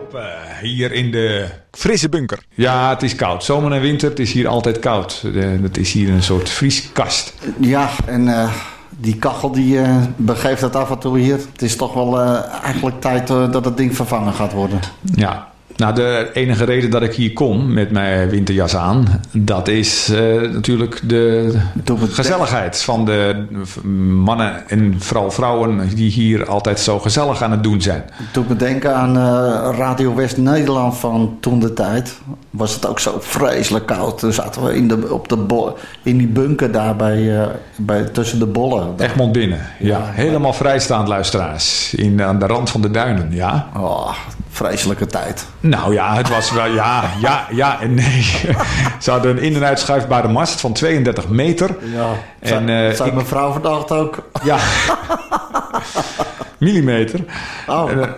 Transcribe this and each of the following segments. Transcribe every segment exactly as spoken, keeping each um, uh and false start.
Open, hier in de frisse bunker. Ja, het is koud. Zomer en winter, het is hier altijd koud. Het is hier een soort vrieskast. Ja, en uh, die kachel die uh, begeeft dat af en toe hier. Het is toch wel uh, eigenlijk tijd uh, dat het ding vervangen gaat worden. Ja. Nou, de enige reden dat ik hier kom met mijn winterjas aan, dat is uh, natuurlijk de gezelligheid van de mannen en vooral vrouwen die hier altijd zo gezellig aan het doen zijn. Toen ik me denken aan uh, Radio West-Nederland van toen de tijd, was het ook zo vreselijk koud. Toen zaten we in, de, op de bo- in die bunker daar bij, uh, bij, tussen de bollen. Egmond binnen, ja. ja. Helemaal vrijstaand, luisteraars. In, aan de rand van de duinen, ja. Oh, vreselijke tijd. Nou ja, het was wel ja, ja, ja en nee. Ze hadden een in- en uitschuifbare mast van tweeëndertig meter. Ja, en, uh, zei ik, mijn vrouw vandaag ook. Ja, millimeter. Oh. En, uh,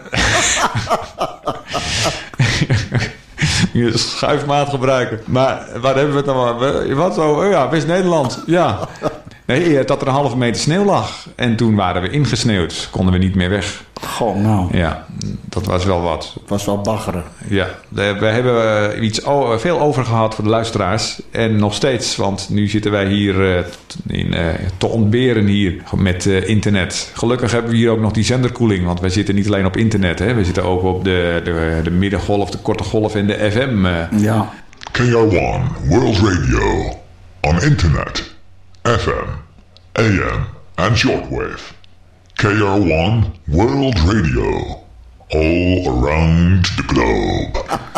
je schuifmaat gebruiken. Maar waar hebben we het nou? Wat zo? Oh ja, West-Nederland. Ja. Nee, dat er een halve meter sneeuw lag. En toen waren we ingesneeuwd. Konden we niet meer weg. Goh, nou. Ja, dat was wel wat. Het was wel baggeren. Ja, we hebben iets veel over gehad voor de luisteraars. En nog steeds, want nu zitten wij hier uh, in, uh, te ontberen hier met uh, internet. Gelukkig hebben we hier ook nog die zenderkoeling. Want wij zitten niet alleen op internet. Hè. We zitten ook op de, de, de middengolf, de korte golf en de F M. Uh. Ja. K R one World Radio. On internet, F M, A M en shortwave. K R one World Radio. All around the globe.